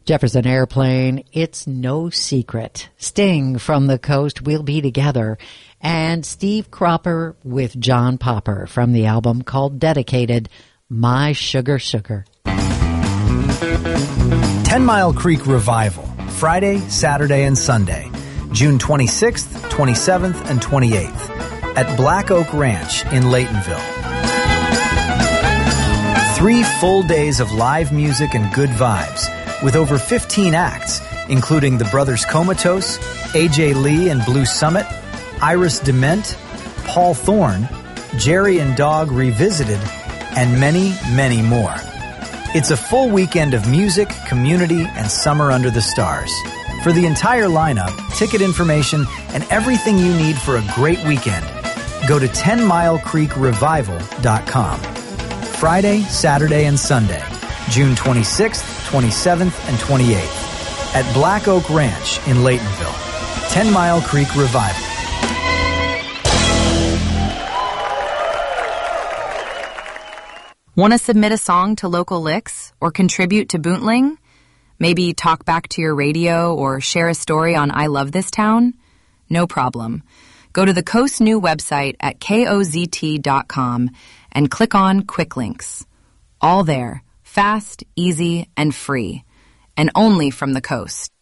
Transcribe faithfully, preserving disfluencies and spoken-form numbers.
Jefferson Airplane, It's No Secret. Sting from the Coast, We'll Be Together. And Steve Cropper with John Popper from the album called Dedicated, My Sugar Sugar. Ten Mile Creek Revival, Friday, Saturday, and Sunday, June twenty-sixth, twenty-seventh, and twenty-eighth at Black Oak Ranch in Laytonville. Three full days of live music and good vibes with over fifteen acts, including the Brothers Comatose, A J Lee and Blue Summit, Iris Dement, Paul Thorne, Jerry and Dog Revisited, and many, many more. It's a full weekend of music, community, and summer under the stars. For the entire lineup, ticket information, and everything you need for a great weekend, go to ten mile creek revival dot com. Friday, Saturday, and Sunday, June twenty-sixth, twenty-seventh, and twenty-eighth at Black Oak Ranch in Laytonville. Ten Mile Creek Revival. Want to submit a song to Local Licks or contribute to Boontling? Maybe talk back to your radio or share a story on I Love This Town? No problem. Go to the Coast New website at K O Z T dot com and click on Quick Links. All there, fast, easy, and free, and only from the Coast.